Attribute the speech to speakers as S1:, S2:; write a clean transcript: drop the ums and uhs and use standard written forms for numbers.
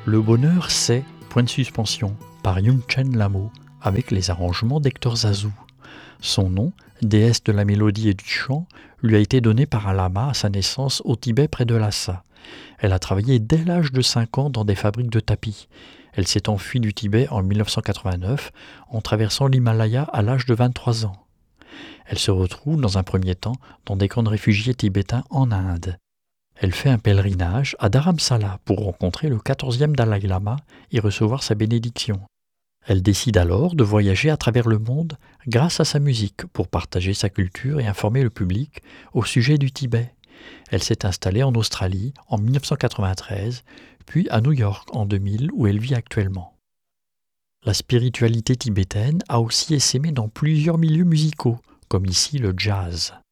S1: Le bonheur, c'est Point de suspension par Yung-Chen Lamo avec les arrangements d'Hector Zazou. Son nom, déesse de la mélodie et du chant, lui a été donné par un lama à sa naissance au Tibet près de Lhasa. Elle a travaillé dès l'âge de 5 ans dans des fabriques de tapis. Elle s'est enfuie du Tibet en 1989 en traversant l'Himalaya à l'âge de 23 ans. Elle se retrouve dans un premier temps dans des camps de réfugiés tibétains en Inde. Elle fait un pèlerinage à Dharamsala pour rencontrer le 14e Dalai Lama et recevoir sa bénédiction. Elle décide alors de voyager à travers le monde grâce à sa musique pour partager sa culture et informer le public au sujet du Tibet. Elle s'est installée en Australie en 1993, puis à New York en 2000 où elle vit actuellement. La spiritualité tibétaine a aussi essaimé dans plusieurs milieux musicaux, comme ici le jazz.